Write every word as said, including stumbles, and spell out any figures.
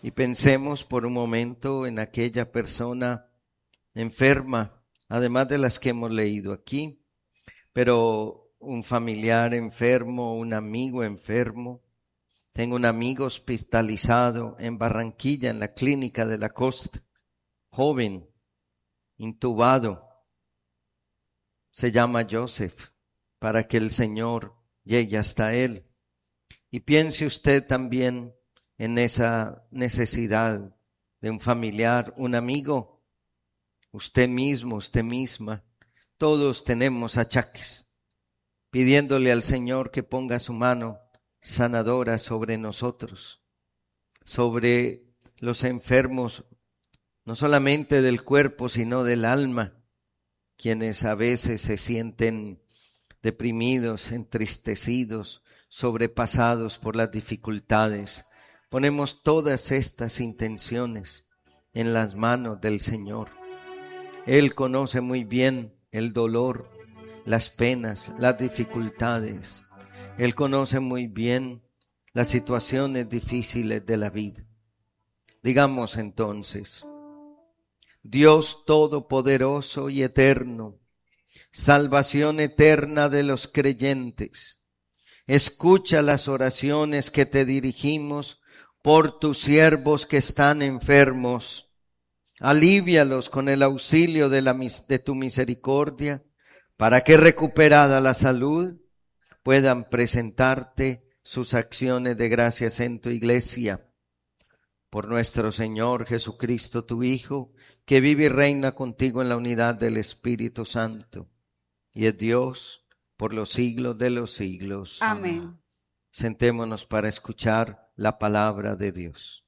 y pensemos por un momento en aquella persona enferma, además de las que hemos leído aquí, pero un familiar enfermo, un amigo enfermo. Tengo un amigo hospitalizado en Barranquilla, en la clínica de la costa, joven, intubado. Se llama Joseph, para que el Señor llegue hasta él. Y piense usted también en esa necesidad de un familiar, un amigo, usted mismo, usted misma. Todos tenemos achaques, pidiéndole al Señor que ponga su mano sanadora sobre nosotros, sobre los enfermos, no solamente del cuerpo, sino del alma, quienes a veces se sienten deprimidos, entristecidos, sobrepasados por las dificultades. Ponemos todas estas intenciones en las manos del Señor. Él conoce muy bien el dolor, las penas, las dificultades. Él conoce muy bien las situaciones difíciles de la vida. Digamos entonces: Dios Todopoderoso y Eterno, salvación eterna de los creyentes, escucha las oraciones que te dirigimos por tus siervos que están enfermos. Alívialos con el auxilio de, la, de tu misericordia, para que, recuperada la salud, puedan presentarte sus acciones de gracias en tu iglesia. Por nuestro Señor Jesucristo, tu Hijo, que vive y reina contigo en la unidad del Espíritu Santo, y es Dios por los siglos de los siglos. Amén. Sentémonos para escuchar la palabra de Dios.